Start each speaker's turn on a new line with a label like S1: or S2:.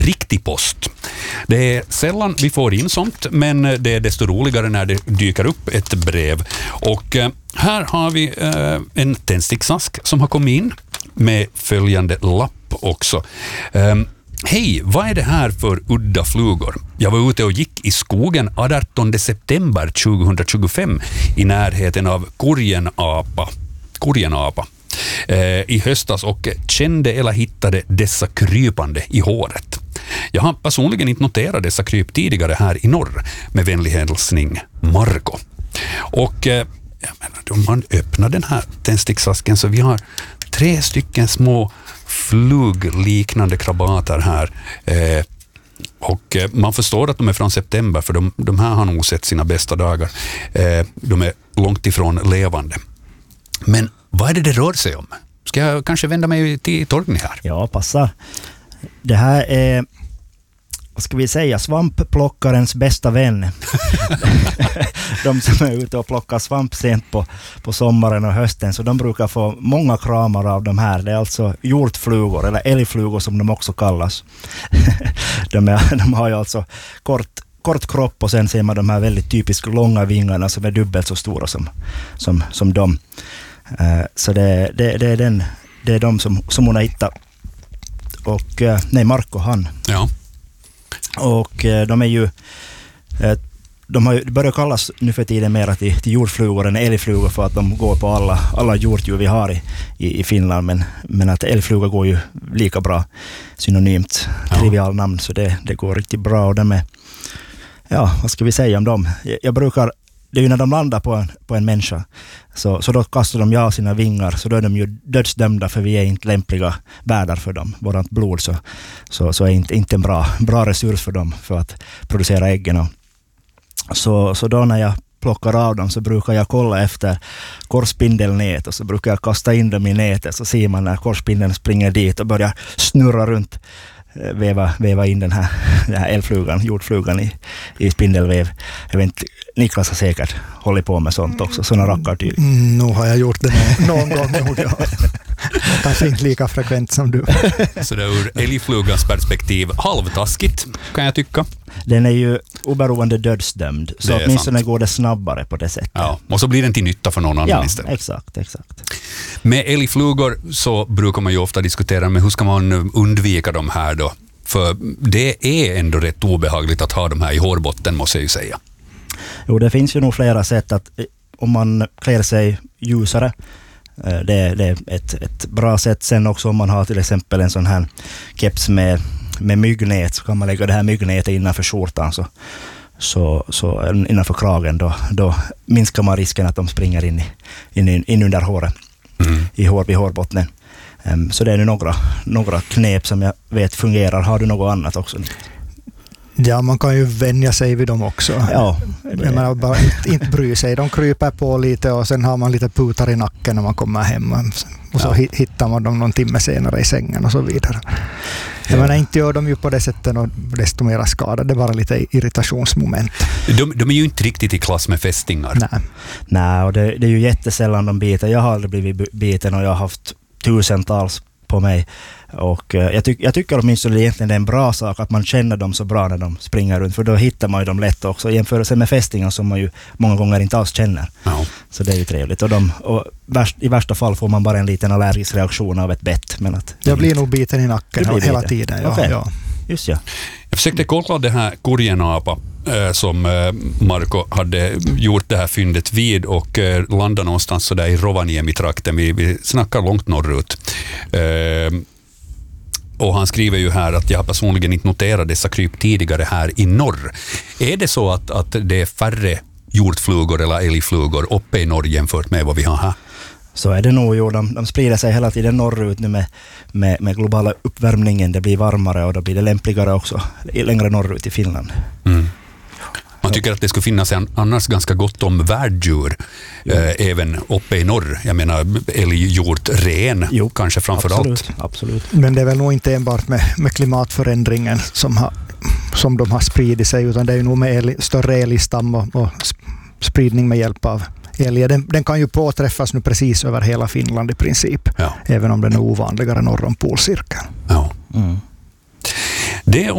S1: riktig post. Det är sällan vi får in sånt, men det är desto roligare när det dyker upp ett brev. Och här har vi en tändsticksask som har kommit in med följande lapp också. Hej, vad är det här för udda flugor? Jag var ute och gick i skogen 18 september 2025 i närheten av Kurjenapa i höstas och kände eller hittade dessa krypande i håret. Jag har personligen inte noterat dessa kryp tidigare här i norr. Med vänlig hälsning, Marco. Och om man öppnar den här tändsticksasken så vi har 3 stycken små flugliknande krabater här. Och man förstår att de är från september, för de här har nog sett sina bästa dagar. De är långt ifrån levande. Men vad är det rör sig om? Ska jag kanske vända mig till Torgny här?
S2: Ja, passa. Det här är, vad ska vi säga, svampplockarens bästa vän. De som är ute och plockar svamp sent på sommaren och hösten, så de brukar få många kramar av de här. Det är alltså hjortflugor, eller älgflugor som de också kallas. De har ju alltså kort kropp, och sen ser man de här väldigt typiskt långa vingarna som är dubbelt så stora som de. Så det är de som hon har hittat. Och Marco han. Ja. Och de är ju de har börjat kallas nu för tiden mer till jordflugor än älgflugor, för att de går på alla hjortdjur vi har i Finland, men att älgflugor går ju lika bra synonymt, trivial namn, så det går riktigt bra. Och de är, vad ska vi säga om dem? Jag brukar, det är ju när de landar på en människa, så då kastar de av sina vingar, så då är de ju dödsdömda, för vi är inte lämpliga värdar för dem. Vårt blod så är inte en bra resurs för dem för att producera äggen. Så då när jag plockar av dem så brukar jag kolla efter korsspindelnät, och så brukar jag kasta in dem i nätet, så ser man när korsspindeln springer dit och börjar snurra runt, väva in den här älgflugan, jordflugan i spindelväv. Jag vet inte, Niklas har säkert hållit på med sånt också, sådana rackartyg.
S3: Nu har jag gjort det någon gång nog, ja. Kanske inte lika frekvent som du.
S1: Så det är ur älgflugans perspektiv halvtaskigt, kan jag tycka.
S2: Den är ju oberoende dödsdömd, så åtminstone går det snabbare på det sättet.
S1: Ja, och så blir den till nytta för någon annan istället.
S2: Exakt.
S1: Med älgflugor så brukar man ju ofta diskutera, men hur ska man undvika de här då? För det är ändå rätt obehagligt att ha de här i hårbotten, måste jag ju säga.
S2: Jo, det finns ju nog flera sätt att, om man klär sig ljusare, det är ett bra sätt. Sen också om man har till exempel en sån här keps med myggnät, så kan man lägga det här myggnätet innanför skjortan, så innanför kragen, då minskar man risken att de springer in under håret, vid hårbotten. Så det är nu några knep som jag vet fungerar. Har du något annat också?
S3: Ja, man kan ju vänja sig vid dem också.
S2: Ja,
S3: jag menar, bara inte bry sig. De kryper på lite, och sen har man lite putar i nacken när man kommer hem. Och så hittar man dem någon timme senare i sängen och så vidare. Jag menar, inte gör de ju på det sättet och desto mer skada. Det är bara lite irritationsmoment.
S1: De är ju inte riktigt i klass med fästingar.
S2: Nej, och det är ju jättesällan de biter. Jag har aldrig blivit biten, och jag har haft tusentals på mig. Och jag tycker åtminstone egentligen det är en bra sak att man känner dem så bra när de springer runt, för då hittar man ju dem lätt också, i jämförelse med fästingar som man ju många gånger inte alls känner. Ja. Så det är ju trevligt. Och i värsta fall får man bara en liten allergisk reaktion av ett bett. Men att
S3: jag blir nog biten i nacken hela tiden.
S2: Okay.
S3: Ja.
S2: Just ja.
S1: Jag försökte kolla det här Kurjenapa som Marco hade gjort det här fyndet vid, och landade någonstans så där i Rovaniemi-trakten. Vi snackar långt norrut. Och han skriver ju här att jag personligen inte noterat dessa kryp tidigare här i norr. Är det så att det är färre hjortflugor eller älgflugor uppe i norr jämfört med vad vi har här?
S2: Så är det nog, jo. De sprider sig hela tiden norrut nu med globala uppvärmningen. Det blir varmare, och då blir det lämpligare också längre norrut i Finland.
S1: Man tycker att det skulle finnas annars ganska gott om värddjur även uppe i norr. Jag menar älghjort, ren kanske framförallt.
S2: Absolut.
S3: Men det är väl nog inte enbart med klimatförändringen som de har spridit sig, utan det är ju nog med större älgstam och spridning med hjälp av älg. Den kan ju påträffas nu precis över hela Finland i princip, även om den är ovanligare norr om polcirkeln.
S1: Ja. Det